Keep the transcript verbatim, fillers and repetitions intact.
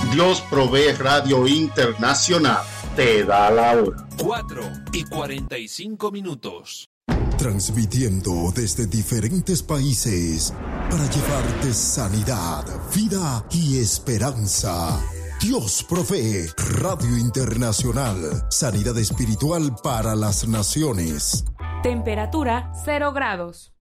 Dios Provee Radio Internacional te da la hora. cuatro y cuarenta y cinco minutos. Transmitiendo desde diferentes países para llevarte sanidad, vida y esperanza. Dios Provee Radio Internacional. Sanidad espiritual para las naciones. Temperatura cero grados.